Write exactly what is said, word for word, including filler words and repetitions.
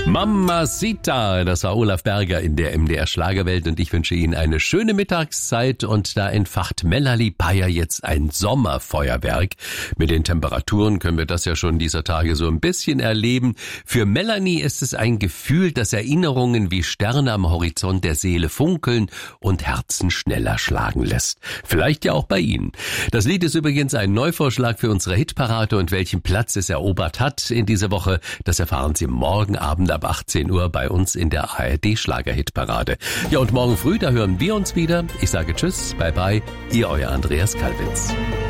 Mamacita, das war Olaf Berger in der M D R Schlagerwelt und ich wünsche Ihnen eine schöne Mittagszeit und da entfacht Melanie Beyer jetzt ein Sommerfeuerwerk. Mit den Temperaturen können wir das ja schon dieser Tage so ein bisschen erleben. Für Melanie ist es ein Gefühl, das Erinnerungen wie Sterne am Horizont der Seele funkeln und Herzen schneller schlagen lässt. Vielleicht ja auch bei Ihnen. Das Lied ist übrigens ein Neuvorschlag für unsere Hitparade und welchen Platz es erobert hat in dieser Woche, das erfahren Sie morgen Abend ab achtzehn Uhr bei uns in der A R D Schlagerhitparade. Ja, und morgen früh, da hören wir uns wieder. Ich sage Tschüss, bye bye, Ihr euer Andreas Kalwitz.